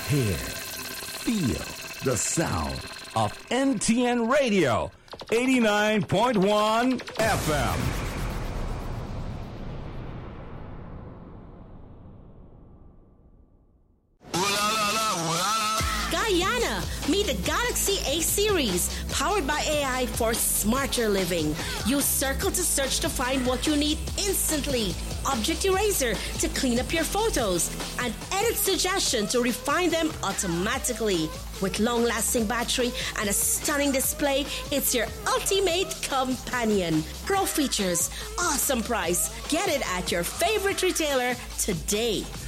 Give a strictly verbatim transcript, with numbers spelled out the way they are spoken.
Hear, feel the sound of N T N Radio, eighty-nine point one F M. Guyana, meet the Galaxy A series, powered by A I for smarter living. Use Circle to search to find what you need instantly. Object Eraser to clean up your photos. And Edit Suggestion to refine them automatically. With long-lasting battery and a stunning display, it's your ultimate companion. Pro features, awesome price. Get it at your favorite retailer today.